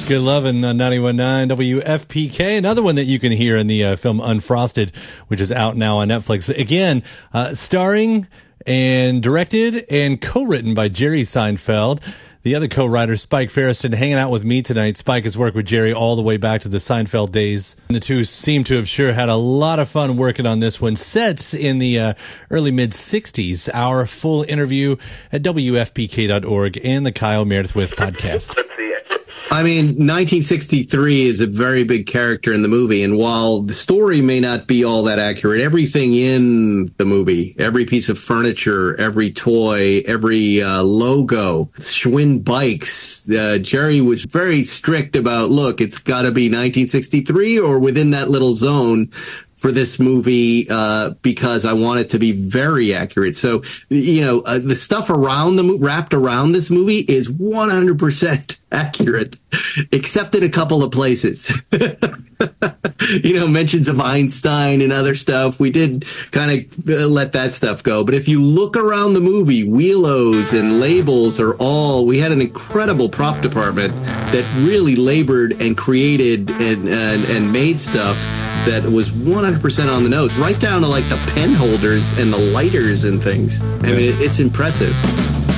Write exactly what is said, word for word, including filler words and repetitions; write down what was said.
Good Lovin' on ninety-one point nine W F P K. Another one that you can hear in the uh, film Unfrosted, which is out now on Netflix. Again, uh, starring and directed and co-written by Jerry Seinfeld. The other co-writer, Spike Feresten, hanging out with me tonight. Spike has worked with Jerry all the way back to the Seinfeld days. And the two seem to have sure had a lot of fun working on this one. Set in the uh, early mid-sixties. Our full interview at W F P K dot org and the Kyle Meredith With podcast. I mean, nineteen sixty-three is a very big character in the movie, and while the story may not be all that accurate, everything in the movie, every piece of furniture, every toy, every uh, logo, Schwinn bikes, uh, Jerry was very strict about, look, it's got to be nineteen sixty-three or within that little zone for this movie, uh, because I want it to be very accurate. So, you know, uh, the stuff around the wrapped around this movie is one hundred percent accurate, except in a couple of places. You know, mentions of Einstein and other stuff. We did kind of let that stuff go. But if you look around the movie, wheelos and labels are all, we had an incredible prop department that really labored and created and, and, and made stuff that was one hundred percent on the nose, right down to like the pen holders and the lighters and things. I mean, it's impressive.